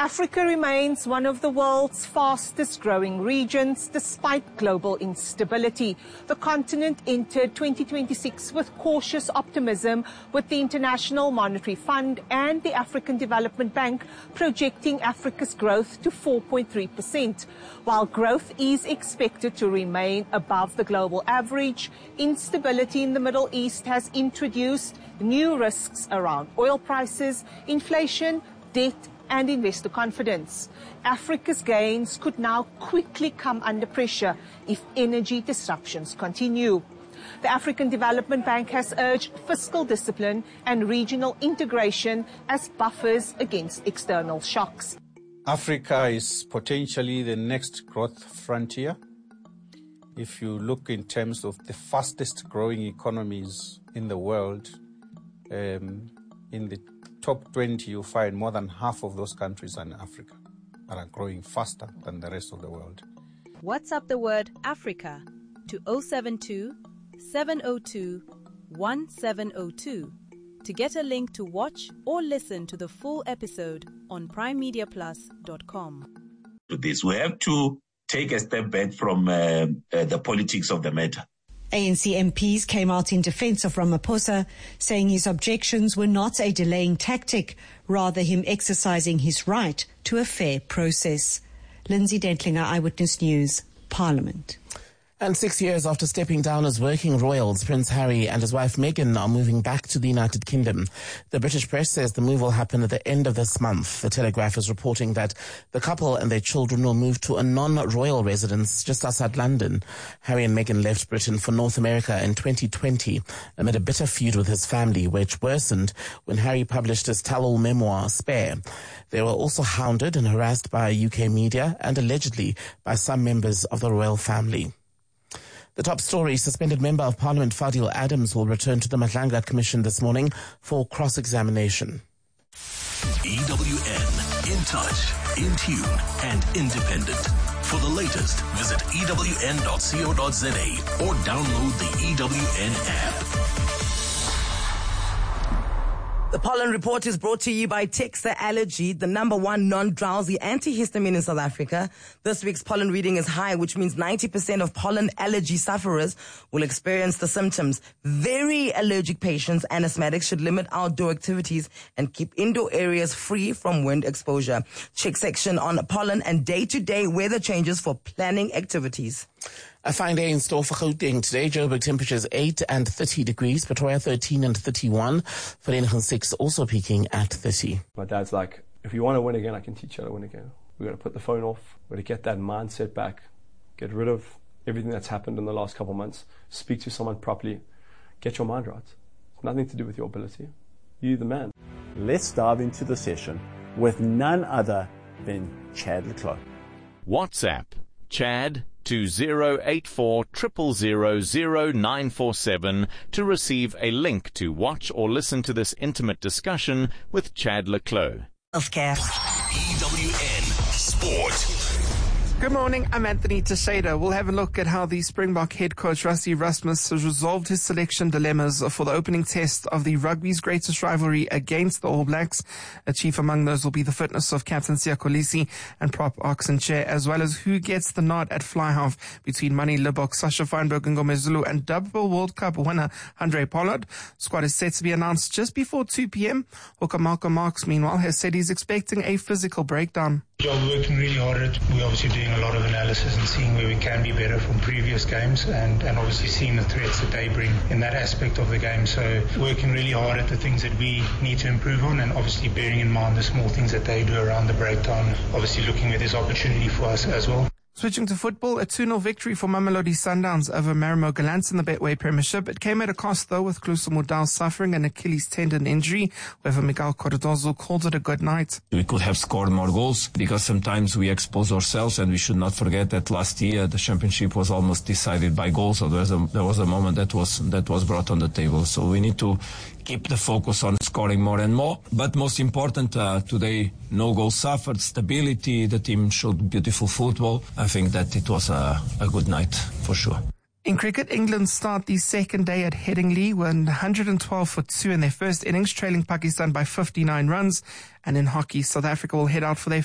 Africa remains one of the world's fastest growing regions despite global instability. The continent entered 2026 with cautious optimism, with the International Monetary Fund and the African Development Bank projecting Africa's growth to 4.3%. While growth is expected to remain above the global average, instability in the Middle East has introduced new risks around oil prices, inflation, debt and investor confidence. Africa's gains could now quickly come under pressure if energy disruptions continue. The African Development Bank has urged fiscal discipline and regional integration as buffers against external shocks. Africa is potentially the next growth frontier. If you look in terms of the fastest growing economies in the world, in the top 20, you find more than half of those countries are in Africa and are growing faster than the rest of the world. WhatsApp the word Africa to 072 702 1702 to get a link to watch or listen to the full episode on primemediaplus.com. This, we have to take a step back from the politics of the matter. ANC MPs came out in defense of Ramaphosa, saying his objections were not a delaying tactic, rather him exercising his right to a fair process. Lindsay Dentlinger, Eyewitness News, Parliament. And 6 years after stepping down as working royals, Prince Harry and his wife Meghan are moving back to the United Kingdom. The British press says the move will happen at the end of this month. The Telegraph is reporting that the couple and their children will move to a non-royal residence just outside London. Harry and Meghan left Britain for North America in 2020 amid a bitter feud with his family, which worsened when Harry published his tell-all memoir, Spare. They were also hounded and harassed by UK media and allegedly by some members of the royal family. The top story, suspended Member of Parliament Fadil Adams will return to the Matlanga Commission this morning for cross-examination. EWN, in touch, in tune and independent. For the latest, visit ewn.co.za or download the EWN app. The Pollen Report is brought to you by Texa Allergy, the #1 non-drowsy antihistamine in South Africa. This week's pollen reading is high, which means 90% of pollen allergy sufferers will experience the symptoms. Very allergic patients and asthmatics should limit outdoor activities and keep indoor areas free from wind exposure. Check section on pollen and day-to-day weather changes for planning activities. A fine day in store for Gauteng today. Joburg temperatures 8 and 30 degrees. Pretoria 13 and 31. Vereeniging 6 also peaking at 30. My dad's like, if you want to win again, I can teach you how to win again. We've got to put the phone off. We've got to get that mindset back. Get rid of everything that's happened in the last couple of months. Speak to someone properly. Get your mind right. It's nothing to do with your ability. You're the man. Let's dive into the session with none other than Chad le Clos. WhatsApp Chad to 084 000 947 to receive a link to watch or listen to this intimate discussion with Chad le Clos. Healthcare. EWN Sport. Good morning, I'm Anthony Teixeira. We'll have a look at how the Springbok head coach Rassie Erasmus has resolved his selection dilemmas for the opening test of the rugby's greatest rivalry against the All Blacks. Chief among those will be the fitness of Captain Siya Kolisi and prop Oxen Chair, as well as who gets the nod at fly half between Manny Libok, Sasha Feinberg and Ngomezulu and double World Cup winner Andre Pollard. Squad is set to be announced just before 2 p.m. Hooker Malcolm Marks, meanwhile, has said he's expecting a physical breakdown. We're working really hard at it. We're obviously doing a lot of analysis and seeing where we can be better from previous games and obviously seeing the threats that they bring in that aspect of the game. So working really hard at the things that we need to improve on and obviously bearing in mind the small things that they do around the breakdown, obviously looking at this opportunity for us as well. Switching to football, a 2-0 victory for Mamelodi Sundowns over Marimo Gallants in the Betway Premiership. It came at a cost, though, with Kluso Mudal suffering an Achilles tendon injury. However, Miguel Cordozo called it a good night. We could have scored more goals because sometimes we expose ourselves, and we should not forget that last year the championship was almost decided by goals. So there was a moment that was brought on the table. So we need to keep the focus on scoring more and more. But most important, today, no goals suffered, stability, the team showed beautiful football. I think that it was a good night, for sure. In cricket, England start the second day at Headingley with 112 for 2 in their first innings, trailing Pakistan by 59 runs. And in hockey, South Africa will head out for their